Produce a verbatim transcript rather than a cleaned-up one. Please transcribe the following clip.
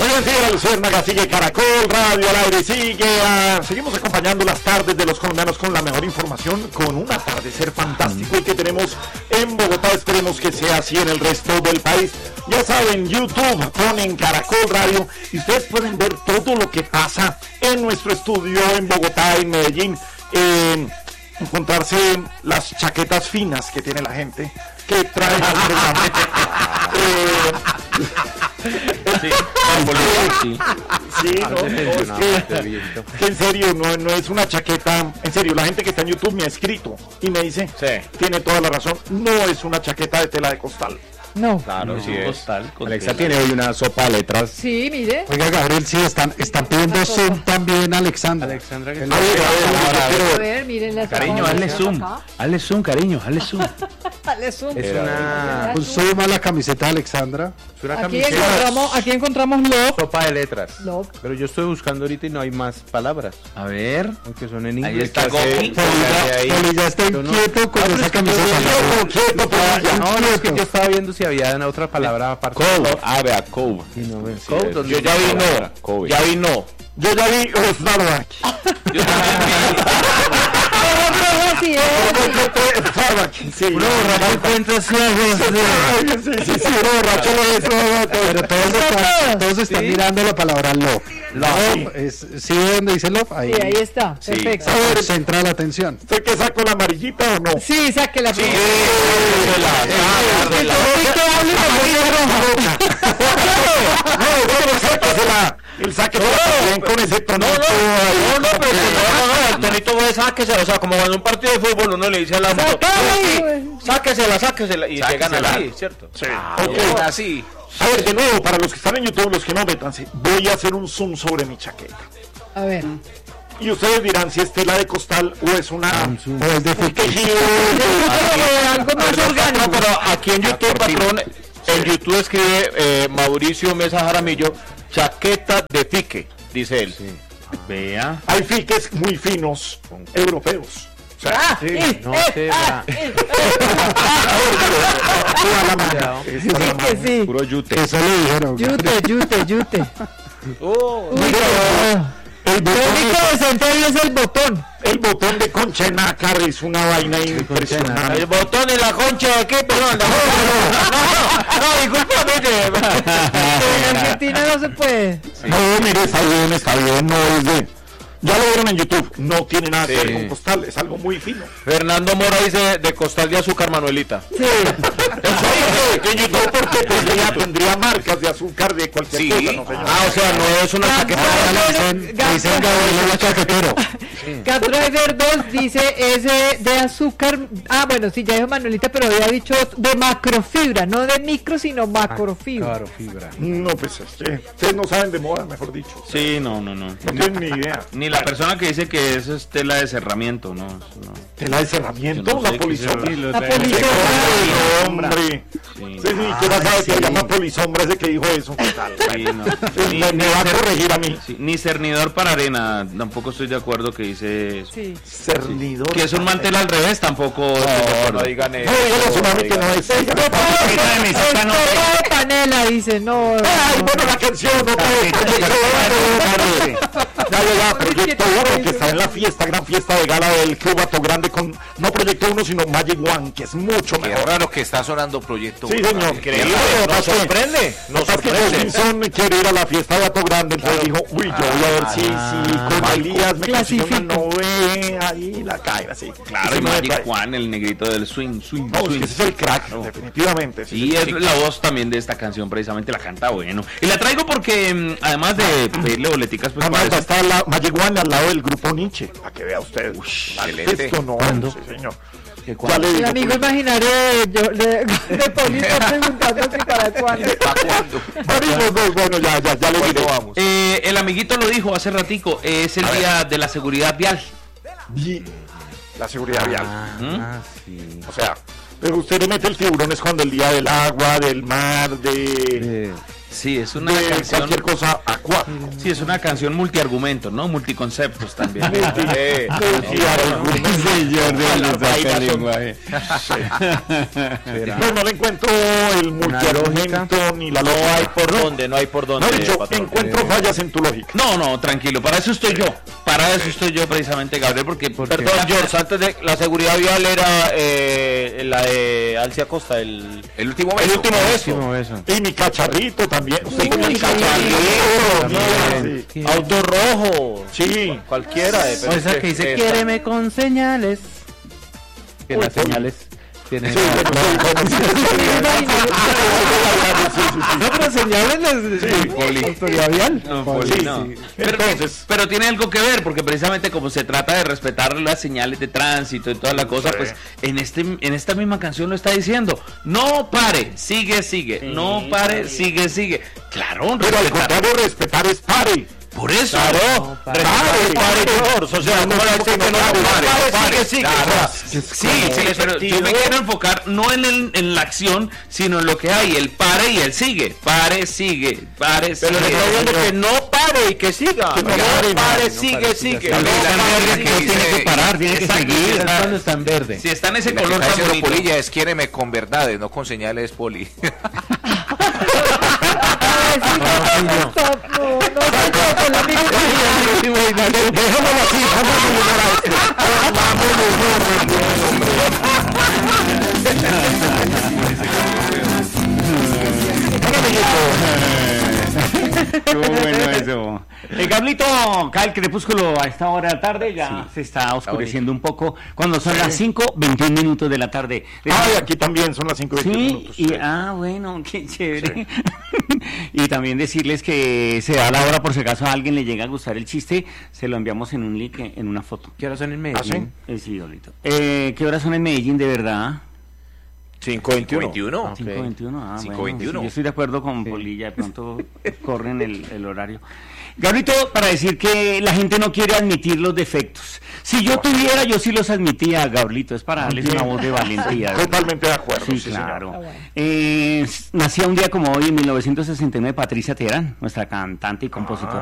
Oigan, sigue la Luciérnaga, sigue Caracol Radio al aire, sigue, uh, seguimos acompañando las tardes de los colombianos con la mejor información, con un atardecer fantástico el que tenemos en Bogotá. Esperemos que sea así en el resto del país. Ya saben, YouTube, ponen Caracol Radio y ustedes pueden ver todo lo que pasa en nuestro estudio en Bogotá, en Medellín, eh, encontrarse las chaquetas finas que tiene la gente, que traen al programa. eh, Sí, sí, sí, no, no, es que, que en serio, no, no es una chaqueta, en serio, la gente que está en YouTube me ha escrito y me dice, sí, tiene toda la razón, no es una chaqueta de tela de costal. No. Claro, no. sí es. Costal, Alexa tiene hoy una sopa de letras. Sí, mire. Oiga, Gabriel, sí, están, están pidiendo zoom también, Alexandra. Alexandra, que A ver, a ver, A ver, miren la cariño, hazle zoom. Hazle zoom, cariño, hazle zoom. Dale zoom. Es una, Un zoom a la camiseta de Alexandra. es una Aquí camiseta. encontramos, aquí encontramos love. Sopa de letras. Love. Pero yo estoy buscando ahorita y no hay más palabras. A ver. Aunque son en Ahí inglés. está que hace- Gopi. que hace ahí. Polilla está Yo no- inquieto con Ah, pero esa es que yo- camiseta. yo- quieto, Polilla. No, no, es que yo estaba viendo si había una otra palabra aparte. Cove. Ah, vea, Cove. Y no veo. Cove, Sí, donde yo ya vi no. Cove. Ya vi no. Yo ya vi oh, Starbucks. Yo también Sí, es. Starbucks, sí. Uno borracho encuentra ciegos. Sí, sí, sí, no, borracho no es, no, no, Pero todos están, todos están Sí. mirando la palabra love. Love, es, ¿sí donde dice love? Ahí, Sí, ahí está. Sí. Perfecto. centra la atención. ¿Usted que saco la amarillita o no? Sí, saque la Sí, primera. la No, bueno, sáquesela. El sáquesela también con ese tonito. No, no, pero no, no, no, el tonito fue sáquesela, o sea, como cuando en un partido de fútbol uno le dice al árbitro, Sácale. sáquesela, sáquesela, y se gana Sáquesela. así, ¿cierto? Sí. Ah, Ok. así. A ver, de nuevo, para los que están en YouTube, los que no métanse, voy a hacer un zoom sobre mi chaqueta. A ver. Y ustedes dirán si es tela de costal o es una... O es de un fútbol. tejido. Algo más orgánico. No, pero aquí en YouTube, patrón, en YouTube escribe eh, Mauricio Mesa Jaramillo, chaqueta de fique, dice él. Vea. Hay fiques muy finos, europeos. O sea, Ah, sí. eh, no eh, te ah, va. eh. Toda la mano. Sí que sí. Puro yute. Eso le dijeron. Yute, yute, yute. Oh, Uy, no. El Lo único botón, decente ahí es el botón. el botón de concha en nácar es una vaina impresionante. el botón y la concha de qué, perdón, la no, no, discúlpame. En Argentina no se puede. No, mire, está bien, está bien, no es de... Ya lo vieron en YouTube, no tiene nada que ver Sí. con costal, es algo muy fino. Fernando Mora dice de costal de azúcar Manuelita. Sí. Que en YouTube porque tendría, tendría marcas de azúcar de cualquier Sí. cosa, no señor. Ah, o sea, no es una chaqueta. Dicen Gabriel el chaquetero. Cat Driver dos dice ese de azúcar. Ah, bueno, sí, ya dijo Manuelita, pero había dicho de macrofibra, no de micro, sino macrofibra. Claro, fibra. No, pues es que ustedes no saben de moda, mejor dicho. Sí, no, no, no. No tienen ni idea. Ni la persona que dice que eso es tela de cerramiento, no. Eso no. Tela de cerramiento, Yo no la sé qué polisombra. es La policía. Hombre. Sí, Sí, sí, que la sabe que se llama polisombra ese que dijo eso. ¿Qué tal? sí, no. Sí, me, me va a corregir a mí. Sí, ni cernidor para arena, tampoco estoy de acuerdo que dice eso. Sí. Cernidor. Que es un mantel al revés, tampoco estoy de acuerdo. No digan No, dígale a su mami que no es. Estopa de panela, dice, no. Ay, bueno, la canción, no puede. Ya, ya, ya, Proyecto uno, que está en la fiesta, gran fiesta de gala del Club Ato Grande con, no Proyecto uno, sino Magic One, que es mucho Qué mejor. raro que está sonando Proyecto Sí, uno. señor. Increíble. Nos sorprende, Nos sorprende. Simpson quiere ir a la fiesta de Ato Grande, entonces dijo, uy, yo voy a ver si, si con Elías me consigo una novela ahí, la cae así. Claro, y Magic Juan, el negrito del swing, swing, No, es swing. que ese es el crack, definitivamente. ese Y es es el la voz también de esta canción, precisamente la canta bueno. Y la traigo porque, mm, además de pedirle boleticas, pues Además, va a parece- estar la Magic One al lado del grupo Nietzsche, para que vea usted. excelente. Esto no, sí, señor. ¿Qué, Ya le El digo, amigo pues, imaginario de, yo- de, de Poli está preguntando que para cuándo. ¿Para cuándo? Morimos dos, bueno, ya, ya, ya le ¿Cuándo diré. vamos? Eh, el amiguito lo dijo hace ratico, es el día de la seguridad vial. Y la seguridad vial. Ah, sí. O sea, pero usted le mete el tiburón es cuando el día del agua, del mar, de... Eh, Sí, es una de canción. cualquier cosa acuática. Sí, es una canción multiargumentos, ¿no? Multiconceptos también. Eh, Señor de Las los vainas son- lenguaje. No, no le encuentro el multiargumento ni la no hay lógica. por dónde, no hay por dónde. No, dicho, patrón. encuentro fallas en tu lógica. No, no, tranquilo, para eso estoy yo. Para eso estoy yo precisamente, Gabriel, porque... Perdón, George, antes de la seguridad vial era eh, la de Alcia Costa, el, El último el beso. último beso. Último beso. Y mi cacharrito también. Sí, mi cacharrito, Sí. Sí. Auto rojo, Sí. cualquiera. eh, pero O esa es que dice, esta- quiéreme con señales. Que Uy, las Poli. señales tienen... Sí, bueno, sí, No, pero señales Sí, Poli. Autoridad vial. No, Poli, Poli, sí, no. sí. Pero, Entonces, pero tiene algo que ver, porque precisamente como se trata de respetar las señales de tránsito y toda la cosa, Sí. pues en este en esta misma canción lo está diciendo. No pare, sigue, sigue. No pare, sigue, sigue. Claro, pero al respetar. contrario, respetar es pare. Por eso. Claro, Pare, pare, pare, George, o sea, No, ¿cómo no, le dice no, que no no, pare? pare, Pare, sigue, sigue, claro. o sea, Sí, sí, pero yo me quiero enfocar no en, el, en la acción, sino en lo que hay, el pare y el sigue. Pare, sigue, pare, Pero le sigue. está diciendo que no pare y que siga. Que no No pare, pare, no sigue, pare, sigue. sigue. No Está en pare, verde, sigue, que sigue. tiene que parar, tiene que Exacto, seguir. está- Cuando está en verde. Si está en ese La que color está tan diciendo bonito. Polilla es quiéreme con verdades, no con señales, Poli. Ay, sí, no, stop, no, no, no, con la misma Dejémoslo así, vamos a eliminar a este. Estuvo bueno eso. El Gablito, cae el crepúsculo a esta hora de la tarde, ya se está oscureciendo un poco, cuando son las cinco veintiún minutos de la tarde. Ay, aquí también son las cinco y veinte Sí, minutos. y, ah, bueno, qué chévere. Y también decirles que se da la hora por si acaso a alguien le llega a gustar el chiste, se lo enviamos en un link, en una foto. ¿Qué hora son en ¿Ah, sí? Medellín? Eh, sí, Gablito. Eh, ¿Qué horas son en Medellín de verdad? cinco veintiuno. veintiuno. cinco veintiuno, ah, cinco bueno, veintiuno. sí, yo estoy de acuerdo con Polilla, de pronto corren el, el horario. Gabrito, para decir que la gente no quiere admitir los defectos. Si yo tuviera, yo sí los admitía, Gabrito, es para darles una voz de valentía. ¿verdad? Totalmente de acuerdo. Sí, sí, señor. claro. Eh, nacía un día como hoy, en mil novecientos sesenta y nueve, Patricia Terán, nuestra cantante y compositora.